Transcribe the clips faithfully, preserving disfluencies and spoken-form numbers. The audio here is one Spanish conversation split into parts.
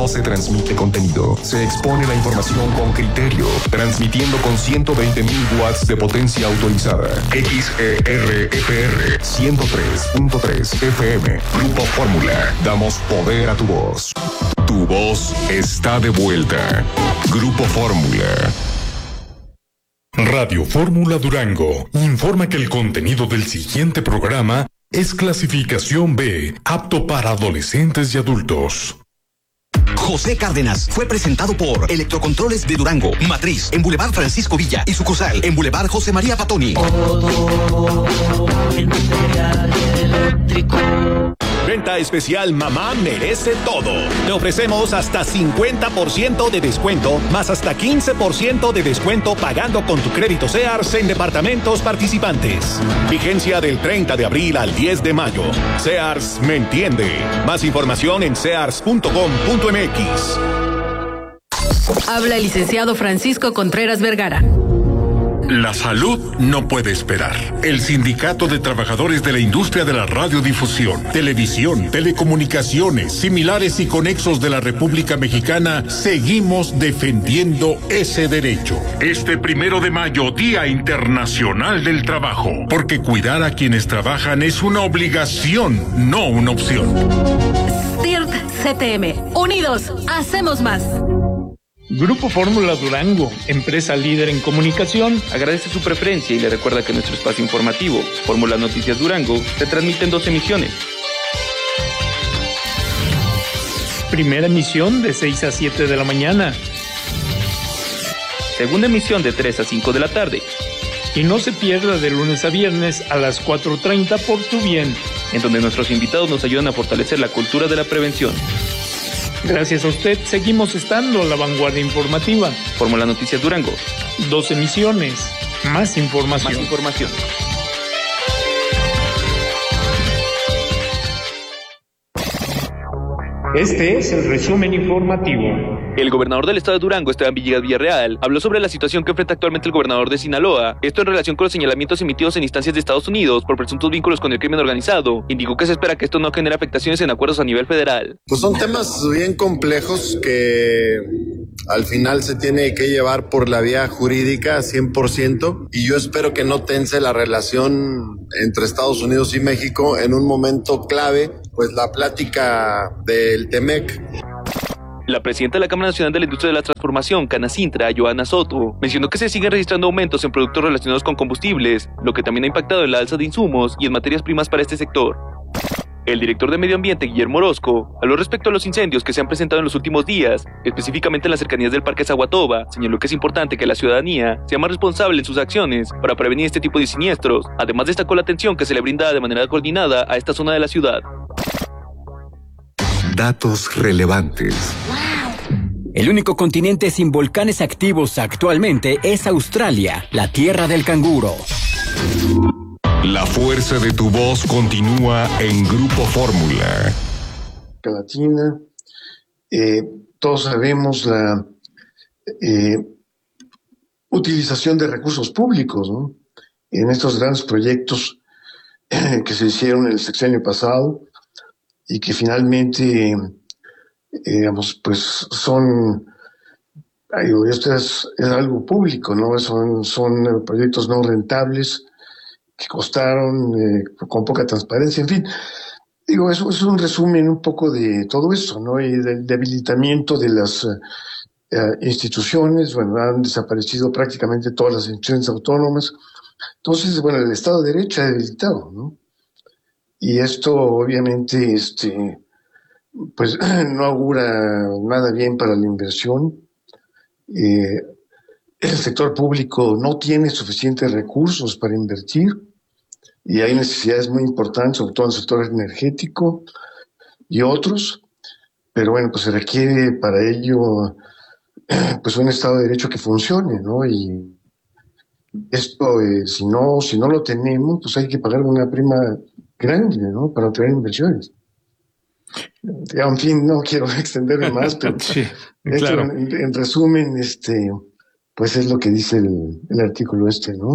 no se transmite contenido. Se expone la información con criterio, transmitiendo con ciento veinte mil watts de potencia autorizada. X E R F R ciento tres punto tres F M. Grupo Fórmula. Damos poder a tu voz. Tu voz está de vuelta. Grupo Fórmula. Radio Fórmula Durango informa que el contenido del siguiente programa es clasificación B, apto para adolescentes y adultos. José Cárdenas fue presentado por Electrocontroles de Durango, matriz en Boulevard Francisco Villa y sucursal en Boulevard José María Patoni. Todo el material eléctrico. Venta especial Mamá merece todo. Le ofrecemos hasta cincuenta por ciento de descuento, más hasta quince por ciento de descuento pagando con tu crédito Sears en departamentos participantes. Vigencia del treinta de abril al diez de mayo. Sears me entiende. Más información en sears punto com punto m x. Habla el licenciado Francisco Contreras Vergara. La salud no puede esperar. El Sindicato de Trabajadores de la Industria de la Radiodifusión, Televisión, Telecomunicaciones, similares y conexos de la República Mexicana, seguimos defendiendo ese derecho. Este primero de mayo, Día Internacional del Trabajo, porque cuidar a quienes trabajan es una obligación, no una opción. C I R T C T M, unidos, hacemos más. Grupo Fórmula Durango, empresa líder en comunicación, agradece su preferencia y le recuerda que nuestro espacio informativo, Fórmula Noticias Durango, se transmite en dos emisiones. Primera emisión de seis a siete de la mañana. Segunda emisión de tres a cinco de la tarde. Y no se pierda de lunes a viernes a las cuatro treinta por Tu Bien, en donde nuestros invitados nos ayudan a fortalecer la cultura de la prevención. Gracias a usted, seguimos estando a la vanguardia informativa. Fórmula Noticias Durango. Dos emisiones. Más información. Más información. Este es el resumen informativo. El gobernador del estado de Durango, Esteban Villegas Villarreal, habló sobre la situación que enfrenta actualmente el gobernador de Sinaloa, esto en relación con los señalamientos emitidos en instancias de Estados Unidos por presuntos vínculos con el crimen organizado. Indicó que se espera que esto no genere afectaciones en acuerdos a nivel federal. Pues son temas bien complejos que al final se tiene que llevar por la vía jurídica cien por ciento, y yo espero que no tense la relación entre Estados Unidos y México en un momento clave, pues la plática del Temec. La presidenta de la Cámara Nacional de la Industria de la Transformación, Canacintra, Joana Soto, mencionó que se siguen registrando aumentos en productos relacionados con combustibles, lo que también ha impactado en la alza de insumos y en materias primas para este sector. El director de Medio Ambiente, Guillermo Orozco, habló respecto a los incendios que se han presentado en los últimos días, específicamente en las cercanías del Parque Zaguatoba. Señaló que es importante que la ciudadanía sea más responsable en sus acciones para prevenir este tipo de siniestros. Además, destacó la atención que se le brinda de manera coordinada a esta zona de la ciudad. Datos relevantes. El único continente sin volcanes activos actualmente es Australia, la tierra del canguro. La fuerza de tu voz continúa en Grupo Fórmula. Latina, eh, todos sabemos la eh, utilización de recursos públicos, ¿no?, en estos grandes proyectos eh, que se hicieron el sexenio pasado y que finalmente, eh, digamos, pues son, digo, esto es, es algo público, ¿no? Son, son proyectos no rentables que costaron eh, con poca transparencia, en fin. Digo, eso es un resumen un poco de todo eso, ¿no? Y del debilitamiento de las eh, instituciones. Bueno, han desaparecido prácticamente todas las instituciones autónomas. Entonces, bueno, el Estado de Derecho ha debilitado, ¿no? Y esto, obviamente, este, pues, no augura nada bien para la inversión. Eh, el sector público no tiene suficientes recursos para invertir y hay necesidades muy importantes, sobre todo en el sector energético y otros, pero bueno, pues se requiere para ello pues un Estado de Derecho que funcione, ¿no? Y esto, eh, si no, si no lo tenemos, pues hay que pagar una prima grande, ¿no?, para traer inversiones. En fin, no quiero extenderme más, pero sí, claro. Esto, en, en resumen, este, pues es lo que dice el, el artículo este, ¿no?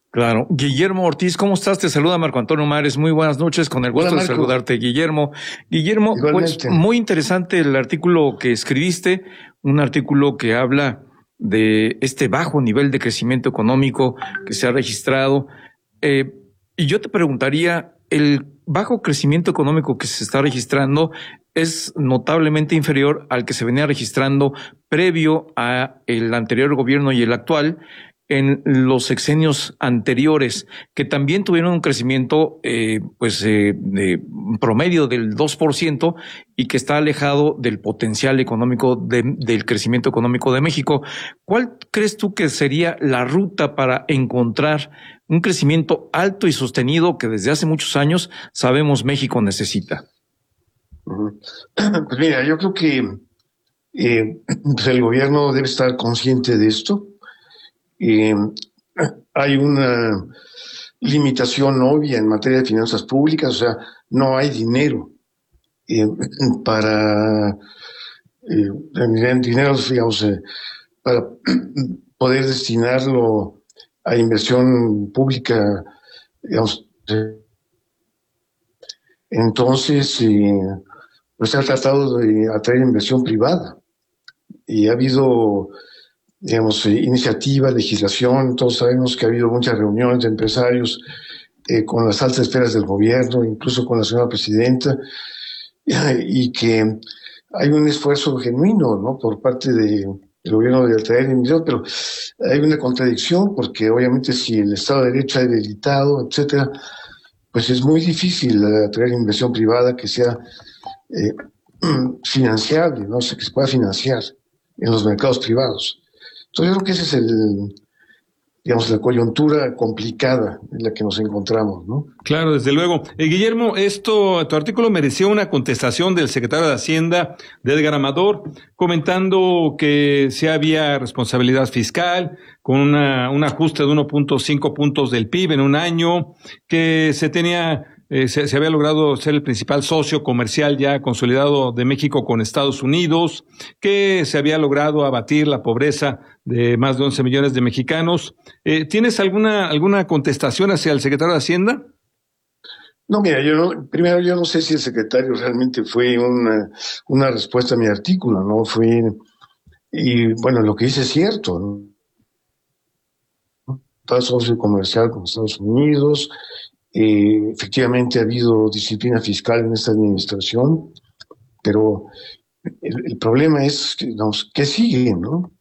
Claro. Guillermo Ortiz, ¿cómo estás? Te saluda Marco Antonio Mares. Muy buenas noches, con el gusto Hola, de Marco. saludarte, Guillermo. Guillermo, pues Igualmente. muy interesante el artículo que escribiste, un artículo que habla de este bajo nivel de crecimiento económico que se ha registrado. Eh, y yo te preguntaría, el bajo crecimiento económico que se está registrando es notablemente inferior al que se venía registrando previo a el anterior gobierno y el actual, en los sexenios anteriores, que también tuvieron un crecimiento eh, pues eh, de promedio del dos por ciento y que está alejado del potencial económico de, del crecimiento económico de México. ¿Cuál crees tú que sería la ruta para encontrar un crecimiento alto y sostenido que desde hace muchos años sabemos México necesita? Pues mira, yo creo que eh, pues el gobierno debe estar consciente de esto. Eh, hay una limitación obvia en materia de finanzas públicas, o sea, no hay dinero eh, para eh, dinero, digamos, eh, para poder destinarlo a inversión pública, digamos. Entonces, eh, pues se ha tratado de atraer inversión privada y ha habido, digamos, eh, iniciativa, legislación. Todos sabemos que ha habido muchas reuniones de empresarios eh, con las altas esferas del gobierno, incluso con la señora presidenta, y que hay un esfuerzo genuino, ¿no?, por parte de, del gobierno de atraer inversión, pero hay una contradicción, porque obviamente si el Estado de Derecho ha debilitado, etcétera, pues es muy difícil atraer inversión privada que sea eh, financiable, ¿no? O sea, que se pueda financiar en los mercados privados. Entonces yo creo que ese es el, digamos, la coyuntura complicada en la que nos encontramos, ¿no? Claro, desde luego. Eh, Guillermo, esto, tu artículo mereció una contestación del secretario de Hacienda, de Edgar Amador, comentando que sí había responsabilidad fiscal, con una, un ajuste de uno punto cinco puntos del P I B en un año, que se tenía... Eh, se, se había logrado ser el principal socio comercial ya consolidado de México con Estados Unidos, que se había logrado abatir la pobreza de más de once millones de mexicanos. Eh, ¿Tienes alguna alguna contestación hacia el secretario de Hacienda? No, mira, yo no, primero yo no sé si el secretario realmente fue una, una respuesta a mi artículo, ¿no? Fue, y bueno, lo que dice es cierto, ¿no? Está socio comercial con Estados Unidos. Eh, efectivamente ha habido disciplina fiscal en esta administración, pero el, el problema es, digamos, ¿qué sigue, no?